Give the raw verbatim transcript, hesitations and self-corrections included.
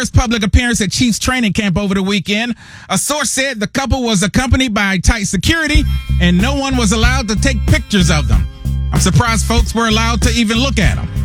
First public appearance at Chiefs training camp over the weekend. A source said the couple was accompanied by tight security and no one was allowed to take pictures of them. I'm surprised folks were allowed to even look at them.